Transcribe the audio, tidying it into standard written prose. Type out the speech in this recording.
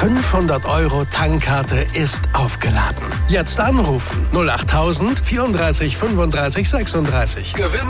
500 € Tankkarte ist aufgeladen. Jetzt anrufen 08000 34 35 36.